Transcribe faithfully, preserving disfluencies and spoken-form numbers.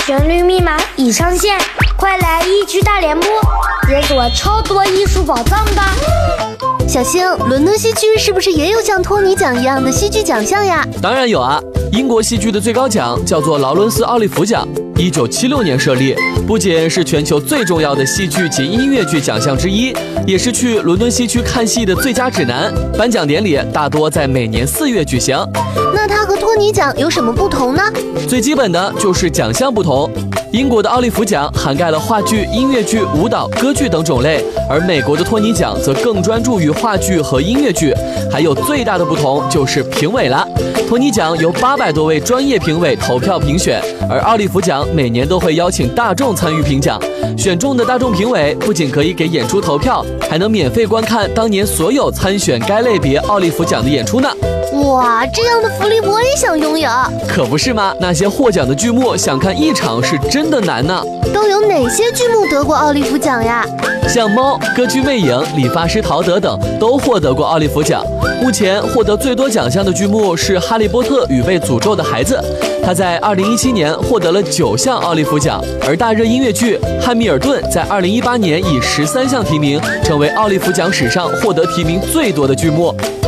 旋律密码已上线，快来一区大联播，解锁超多艺术宝藏吧！ 小星，伦敦戏剧是不是也有像托尼奖一样的戏剧奖项呀？ 当然有啊，英国戏剧的最高奖叫做劳伦斯·奥利弗奖，一九七六年设立，不仅是全球最重要的戏剧及音乐剧奖项之一，也是去伦敦西区看戏的最佳指南。颁奖典礼大多在每年四月举行。 那它和托尼奖有什么不同呢？ 最基本的就是奖项不同。英国的奥利弗奖涵盖了话剧、音乐剧、舞蹈、歌剧等种类，而美国的托尼奖则更专注于话剧和音乐剧。还有最大的不同就是评委了。托尼奖由八百多位专业评委投票评选，而奥利弗奖每年都会邀请大众参与评奖。选中的大众评委不仅可以给演出投票，还能免费观看当年所有参选该类别奥利弗奖的演出呢。 哇，这样的福利我也想拥有。 可不是吗？那些获奖的剧目，想看一场是真的难呢。 都有哪些剧目得过奥利弗奖呀？ 像《猫》、《歌剧魅影》、《理发师陶德》等都获得过奥利弗奖。目前获得最多奖项的剧目是《哈利波特与被诅咒的孩子》，他在二零一七年获得了九项奥利弗奖。而大热音乐剧《汉密尔顿》在二零一八年以十三项提名，成为奥利弗奖史上获得提名最多的剧目。